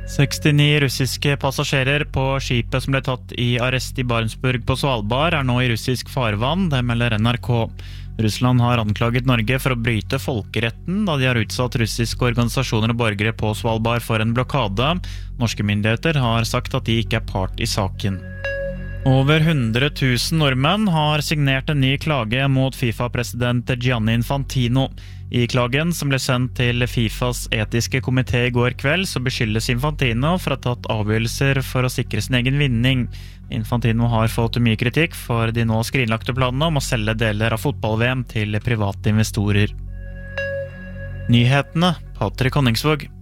69 russiske passasjerer på skipet som ble tatt i arrest i Barentsburg på Svalbard nå i russisk farvann, det melder NRK. Russland har anklaget Norge for å bryte folkeretten da de har utsatt russiske organisasjoner og borgere på Svalbard for en blokade. Norske myndigheter har sagt at de ikke er part i saken. Over 100 000 nordmenn har signert en ny klage mot FIFA-president Gianni Infantino. I klagen, som ble sendt til FIFAs etiske komité i går kveld, så beskyldes Infantino for å ha tatt avgjørelser for å sikre sin egen vinning. Infantino har fått mye kritikk for de nå skrinlagte planene om å selge deler av fotball-VM til private investorer. Nyhetene, Patrick Honningsvåg.